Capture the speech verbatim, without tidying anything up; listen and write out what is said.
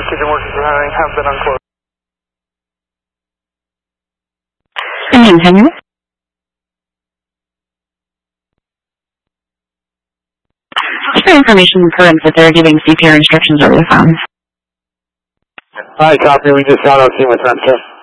kitchen workers are having have been unclosed. Continue. For information confirms that they're giving C P R instructions over the phone. Hi, copy. We just got out team with them, sir.